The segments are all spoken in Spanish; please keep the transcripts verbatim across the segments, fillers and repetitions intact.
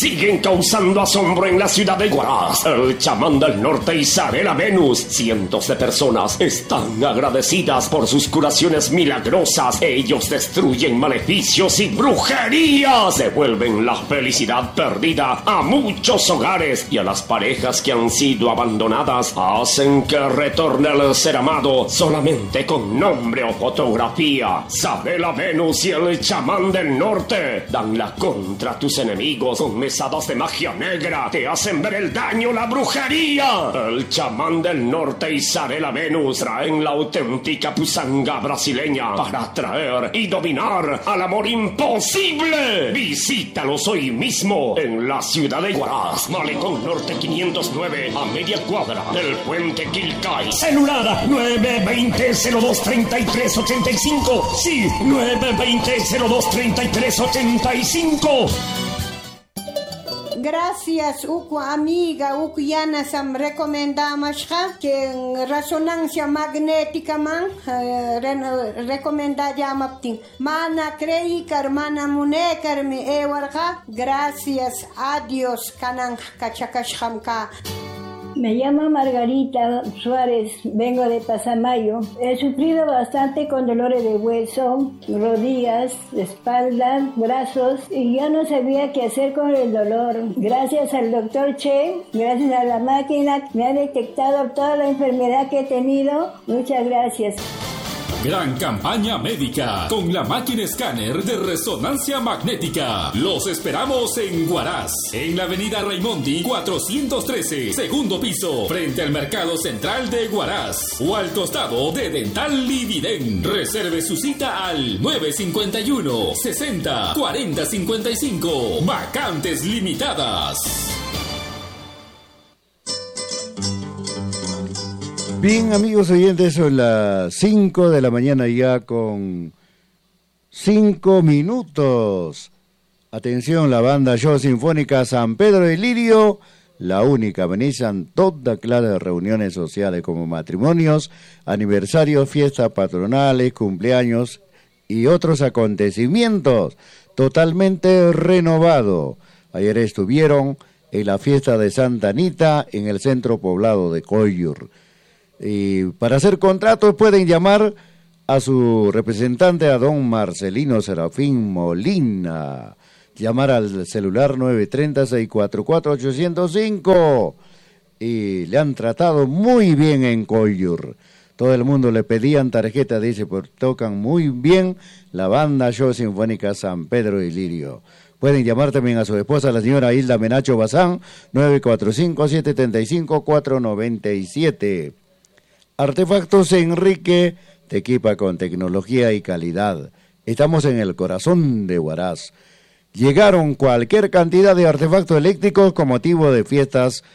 siguen causando asombro en la ciudad de Huaraz. El chamán del norte Isabela Venus. Cientos de personas están agradecidas por sus curaciones milagrosas. Ellos destruyen maleficios y brujerías. Devuelven la felicidad perdida a muchos hogares y a las parejas que han sido abandonadas. Hacen que retorne el ser amado solamente con nombre o fotografía. Isabela Venus y el chamán del norte dan la contra a tus enemigos con mesadas de magia negra. Te hacen ver el daño, la brujería. El chamán del norte Isabela Venus traen la auténtica pusanga brasileña para atraer y dominar al amor imposible. Visítalos hoy mismo en la ciudad de Huaraz, Malecón Norte quinientos nueve, a media cuadra del puente Quilcay. Celular nueve veinte cero dos treinta y tres ochenta y cinco. Sí, nueve veinte cero dos treinta y tres ochenta y cinco. Gracias, Uku amiga, Uku Yana Sam recomendamos que en resonancia magnética man eh, recomenda llamaptin. Mana crei mana munekar mi ewarga. Gracias a Dios kanan kachakashkamka. Me llamo Margarita Suárez, vengo de Pasamayo. He sufrido bastante con dolores de hueso, rodillas, espalda, brazos y ya no sabía qué hacer con el dolor. Gracias al doctor Che, gracias a la máquina, me ha detectado toda la enfermedad que he tenido. Muchas gracias. Gran campaña médica con la máquina escáner de resonancia magnética. Los esperamos en Huaraz, en la avenida Raimondi cuatrocientos trece, segundo piso, frente al Mercado Central de Huaraz, o al costado de Dental Lividen. Reserve su cita al nueve cinco uno, sesenta, cuarenta cincuenta y cinco. Vacantes limitadas. Bien, amigos oyentes, son las cinco de la mañana ya con cinco minutos. Atención, la banda Show Sinfónica San Pedro de Lirio, la única. Amenizan toda clase de reuniones sociales como matrimonios, aniversarios, fiestas patronales, cumpleaños y otros acontecimientos. Totalmente renovado. Ayer estuvieron en la fiesta de Santa Anita en el centro poblado de Collur. Y para hacer contratos pueden llamar a su representante, a don Marcelino Serafín Molina. Llamar al celular nueve tres cero, seis cuatro cuatro, ocho cero cinco. Y le han tratado muy bien en Collur. Todo el mundo le pedían tarjeta, dice, porque tocan muy bien la banda Show Sinfónica San Pedro de Lirio. Pueden llamar también a su esposa, la señora Hilda Menacho Bazán, nueve cuatro cinco, siete tres cinco, cuatro nueve siete. Artefactos Enrique te equipa con tecnología y calidad. Estamos en el corazón de Huaraz. Llegaron cualquier cantidad de artefactos eléctricos con motivo de fiestas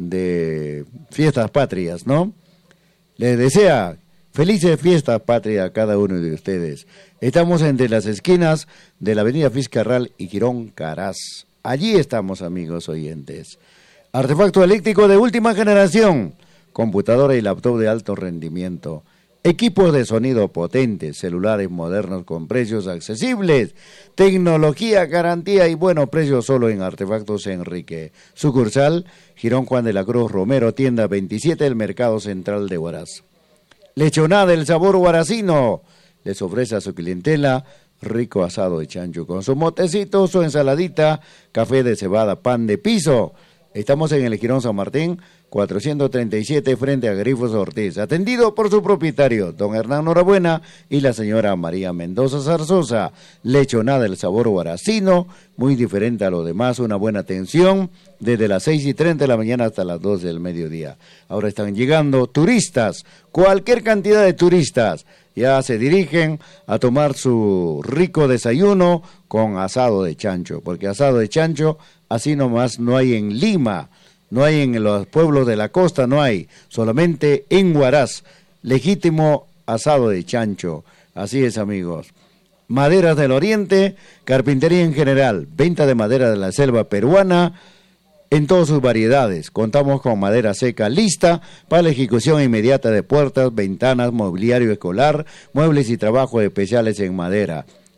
de fiestas patrias, ¿no? Les desea felices fiestas patrias a cada uno de ustedes. Estamos entre las esquinas de la avenida Fiscarral y Girón Caraz. Allí estamos, amigos oyentes. Artefacto eléctrico de última generación. Computadora y laptop de alto rendimiento, equipos de sonido potentes, celulares modernos con precios accesibles, tecnología, garantía y buenos precios solo en Artefactos Enrique. Sucursal, Girón Juan de la Cruz Romero, tienda veintisiete del Mercado Central de Huaraz. Lechonada, el sabor huaracino, les ofrece a su clientela rico asado de chancho con su motecito, su ensaladita, café de cebada, pan de piso. Estamos en el Girón San Martín, cuatrocientos treinta y siete, frente a Grifos Ortiz, atendido por su propietario, don Hernán Norabuena, y la señora María Mendoza Zarzosa. Lechonada, el sabor huaracino, muy diferente a lo demás, una buena atención, desde las seis y treinta de la mañana hasta las doce del mediodía. Ahora están llegando turistas, cualquier cantidad de turistas, ya se dirigen a tomar su rico desayuno con asado de chancho, porque asado de chancho, así nomás no hay en Lima. No hay en los pueblos de la costa, no hay, solamente en Huaraz, legítimo asado de chancho. Así es, amigos. Maderas del Oriente, carpintería en general, venta de madera de la selva peruana en todas sus variedades. Contamos con madera seca lista para la ejecución inmediata de puertas, ventanas, mobiliario escolar, muebles y trabajos especiales en madera.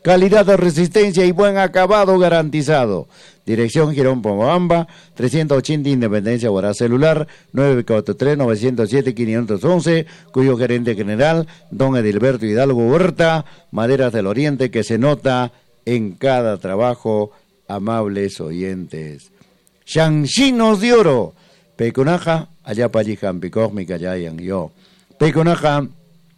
calidad de resistencia y buen acabado garantizado. Dirección Girón Pomabamba, trescientos ochenta Independencia, Huaraz. Celular nueve cuatro tres, nueve cero siete, cinco uno uno, cuyo gerente general, don Edilberto Hidalgo Huerta. Maderas del Oriente, que se nota en cada trabajo, amables oyentes. Shanxinos de oro, Peconaja, allá payijan, picosmi callayan yo. Peconaja,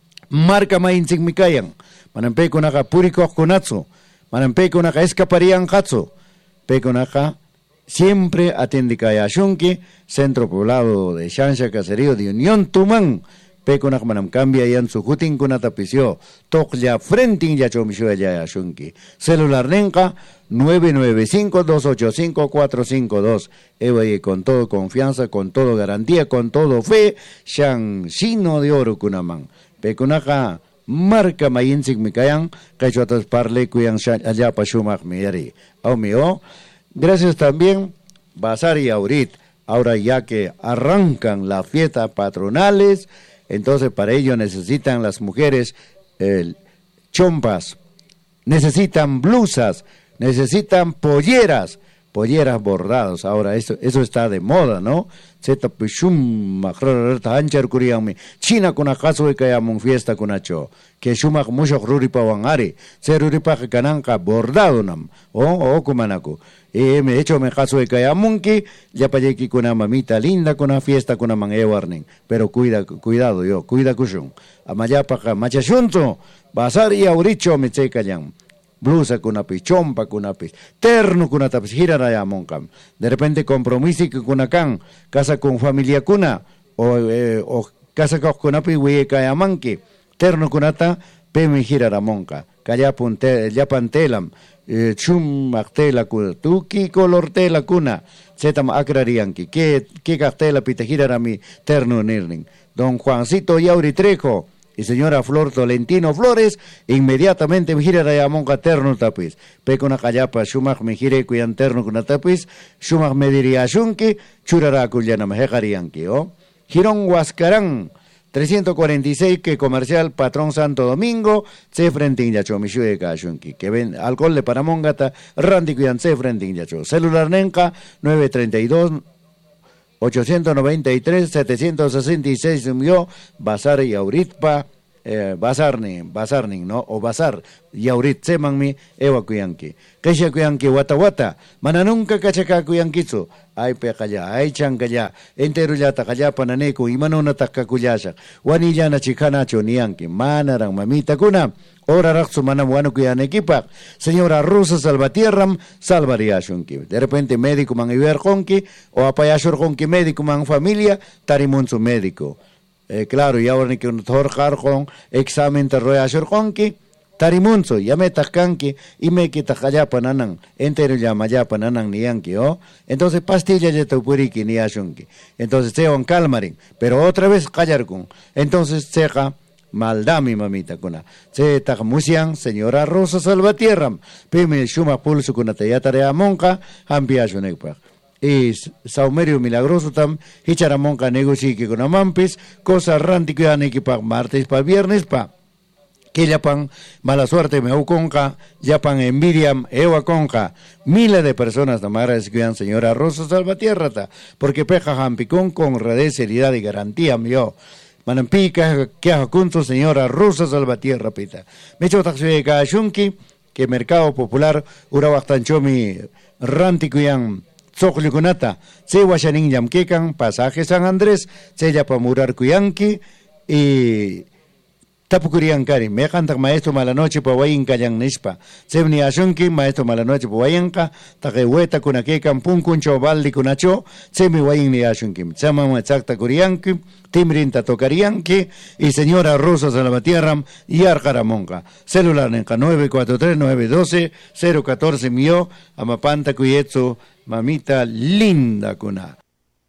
marca mainzig mikayan, manan Peconaja purikos kunatsu, manan Peconaja escaparían hatsu. Peconaja siempre atiende Kayashunki, centro poblado de Shansha, caserío de Unión Tumán. Peconaja manam cambia yan su jutin kunatapicio, tokya frenting ya chomisho ya Yashunki. Celular nenka nueve nueve cinco, dos ocho cinco, cuatro cinco dos. Ewe con todo confianza, con todo garantía, con todo fe, Shanxino de oro kunaman. Peconaja marca mayinsik mikayan, cachotas parle kuyan allá pashumak mieri. Aumio, gracias también, Bazar y Aurit, ahora ya que arrancan las fiestas patronales, entonces para ello necesitan las mujeres eh, chompas, necesitan blusas, necesitan polleras, polleras bordadas. Ahora eso, eso está de moda, ¿no? Zeta pishum makrarta anchar kuriami. China kuna caso de que un fiesta kuna cho. Que shumak mucho ruripa wangari. Se ruripa que cananca bordado nam. O o kumanaku. Y me hecho me caso de que amunki. Ya payeki kuna mamita linda kuna fiesta kuna man ewarning. Pero cuida, cuidado yo, cuida kushun. Amayapa ka machashunto. Bazar y Auricho me checayan. Blusa kunapis, chompa kunapis, terno kunatapis, giraraya moncam. De repente compromiso con can, casa con familia kuna, o, eh, o casa con kunapis, huye kayamanki, terno kunata, peme girara monca, kayapunte, yapantelam, chum actela kuna, tu ki color tela kuna, zetam akrarianki, que que cartela pite girara mi terno nirning. Don Juancito Yauri Trejo y señora Flor Tolentino Flores, inmediatamente me gira a monca terno tapis. Pecona callapa, shumach me gire cuyan terno con tapis, shumach me diría shunki, churara cuyana me jarianki, ¿oh? Girón Huascarán, trescientos cuarenta y seis, que comercial Patrón Santo Domingo, se frente in yacho, mi shue shunki, que ven alcohol de Paramongata, randi cuyan se frente in yacho. Celular Nenca, nueve treinta y dos, ochocientos noventa y tres, setecientos sesenta y seis, yo, Bazar y Auritpa, eh, Bazarning, Bazarning, ¿no? O Bazar y Aurit, semanmi, ewa kuyanki. Kesha kuyanki, wata wata, mana nunca kachaka kuyankizu, ay pekaya, ay chankaya, entero ya takaya pananeku, imanona takakuyasha, wanillana chikanacho niyanki, manarang mamita kuna, ora raksu manam wanu kuyanekipak, señora Rosa Salvatierram, salvaría shunki. De repente médico man iber konki, o apayashor konki médico man familia, tarimun su médico. Eh, claro, y ahora ni que un torjar con examen te royashor konki, tarimunso, ya me takanki, y me quita kaya pananan, entero ya maya pananan niyanki, ¿oh? Entonces pastilla ya te puriki ni ashunki. Entonces se on calmarin, pero otra vez callar con. Entonces seja maldami mamita kuna. Se takmusian señora Rosa Salvatierram, pime shuma pulso kuna tayatarea monka, ampiashunekpa. Y saumerio milagroso tam, hicharamonka negoci que con amampis, cosa rantico ya nequipa martes pa viernes pa. Que yapan mala suerte me conca, yapan envidiam ewa conca. Miles de personas namaras que señora Rosa Salvatierra, porque peja jampicón con red seriedad y garantía mío. Manampica que junto señora Rosa Salvatierra pita. Me hecho taxi de shunki que mercado popular urawaktanchomi ranticuyan Sochlikunata, se washanin yamkekan, pasaje San Andrés, se yapamurar kuyanki y tapukuriankari, me cantak maestro malanoche pa wayin kayan nispa, se vni ashunki maestro malanoche pa wayanka, takehueta kunakekan punkuncho baldi kunacho, se mi wayin ni ashunki, sama machakta kurianki, timrinta tokarianki y señora Rosa Salvatierram y Arcaramonca. Celular nenka nueve cuatro tres, nueve uno dos, cero uno cuatro mio, amapanta kuyetsu, mamita linda kuna.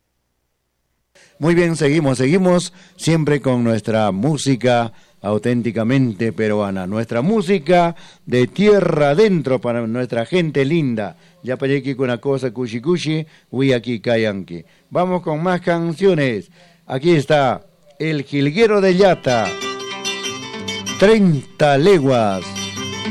Muy bien, seguimos, seguimos siempre con nuestra música auténticamente peruana, nuestra música de tierra adentro para nuestra gente linda. Ya paré aquí con una cosa cushi cushi, voy aquí kayanki. Vamos con más canciones. Aquí está El Jilguero de Llata, treinta leguas.